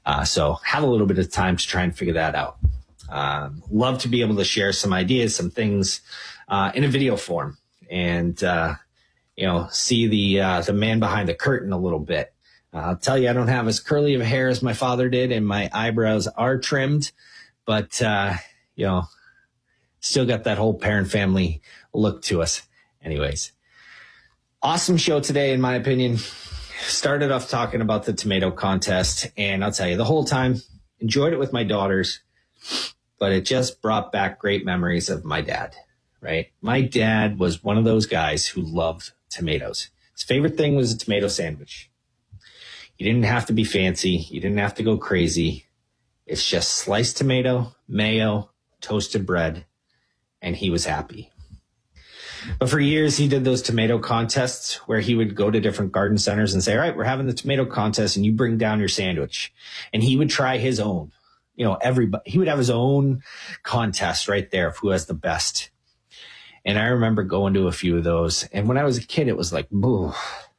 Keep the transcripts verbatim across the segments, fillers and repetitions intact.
Uh, so have a little bit of time to try and figure that out. Um, love to be able to share some ideas, some things, uh, in a video form and, uh, you know, see the, uh, the man behind the curtain a little bit. Uh, I'll tell you, I don't have as curly of a hair as my father did, and my eyebrows are trimmed, but, uh, you know, still got that whole parent family look to us. Anyways, awesome show today, in my opinion. Started off talking about the tomato contest, and I'll tell you, the whole time, enjoyed it with my daughters, but it just brought back great memories of my dad, right? My dad was one of those guys who loved tomatoes. His favorite thing was a tomato sandwich. You didn't have to be fancy. You didn't have to go crazy. It's just sliced tomato, mayo, toasted bread, and he was happy. But for years, he did those tomato contests where he would go to different garden centers and say, all right, we're having the tomato contest and you bring down your sandwich. And he would try his own. You know, everybody, he would have his own contest right there of who has the best. And I remember going to a few of those. And when I was a kid, it was like, boo.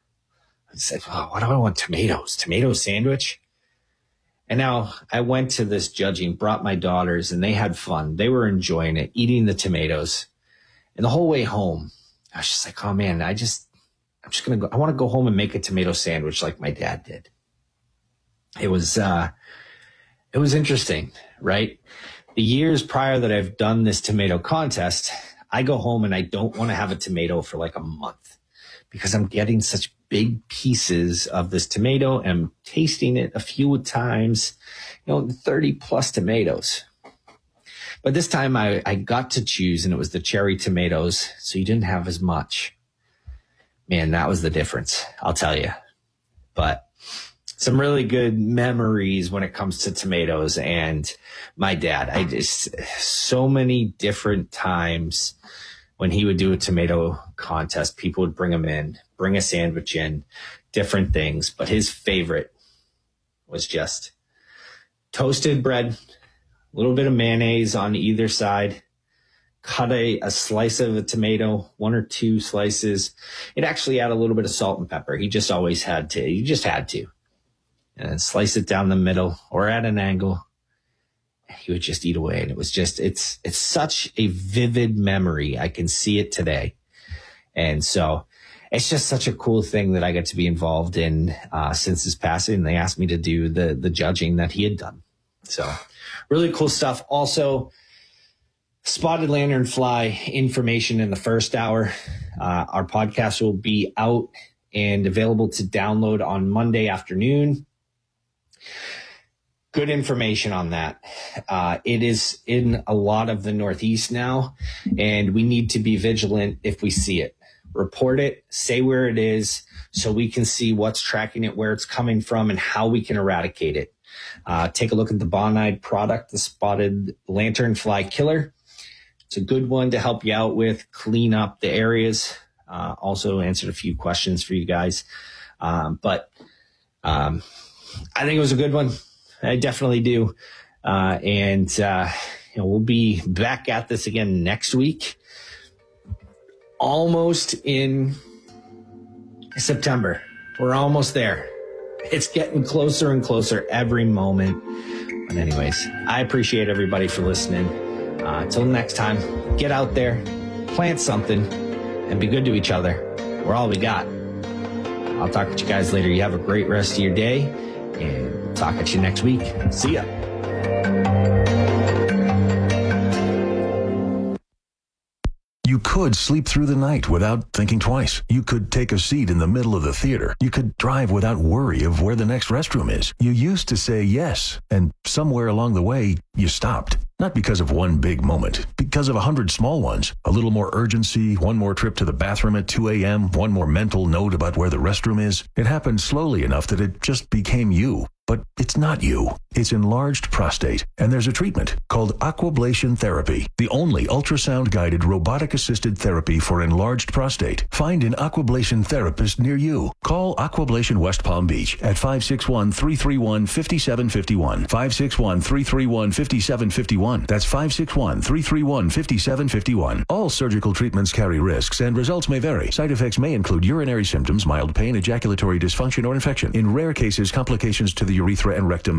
I said, oh, why do I want tomatoes? Tomato sandwich? And now I went to this judging, brought my daughters, and they had fun. They were enjoying it, eating the tomatoes. And the whole way home, I was just like, oh man, I just, I'm just going to go, I want to go home and make a tomato sandwich like my dad did. It was, uh, it was interesting, right? The years prior that I've done this tomato contest, I go home and I don't want to have a tomato for like a month because I'm getting such big pieces of this tomato and I'm tasting it a few times, you know, thirty plus tomatoes. But this time I, I got to choose, and it was the cherry tomatoes, so you didn't have as much. Man, that was the difference, I'll tell you. But some really good memories when it comes to tomatoes and my dad. I just, so many different times when he would do a tomato contest, people would bring him in, bring a sandwich in, different things. But his favorite was just toasted bread, a little bit of mayonnaise on either side, cut a, a slice of a tomato, one or two slices. It actually had a little bit of salt and pepper. He just always had to. He just had to. And slice it down the middle or at an angle. He would just eat away. And it was just, it's, it's such a vivid memory. I can see it today. And so it's just such a cool thing that I got to be involved in, uh, since his passing. They asked me to do the, the judging that he had done. So really cool stuff. Also, spotted lanternfly information in the first hour. Uh, our podcast will be out and available to download on Monday afternoon. Good information on that. Uh, it is in a lot of the Northeast now, and we need to be vigilant if we see it. Report it, say where it is, so we can see what's tracking it, where it's coming from, and how we can eradicate it. Uh, take a look at the Bonide product, the Spotted Lanternfly Killer. It's a good one to help you out with, clean up the areas. Uh, also answered a few questions for you guys. Um, but um, I think it was a good one. I definitely do. Uh, and uh, you know, we'll be back at this again next week. Almost in September. We're almost there. It's getting closer and closer every moment. But anyways, I appreciate everybody for listening. Uh, until next time, get out there, plant something, and be good to each other. We're all we got. I'll talk to you guys later. You have a great rest of your day, and we'll talk at you next week. See ya. You could sleep through the night without thinking twice. You could take a seat in the middle of the theater. You could drive without worry of where the next restroom is. You used to say yes, and somewhere along the way, you stopped. Not because of one big moment, because of a hundred small ones. A little more urgency, one more trip to the bathroom at two a.m., one more mental note about where the restroom is. It happened slowly enough that it just became you. But it's not you. It's enlarged prostate, and there's a treatment called Aquablation Therapy, the only ultrasound-guided robotic-assisted therapy for enlarged prostate. Find an Aquablation therapist near you. Call Aquablation West Palm Beach at five six one, three three one, five seven five one, five six one, three three one, five seven five one. That's five six one, three three one, five seven five one. All surgical treatments carry risks, and results may vary. Side effects may include urinary symptoms, mild pain, ejaculatory dysfunction, or infection. In rare cases, complications to the urethra and rectum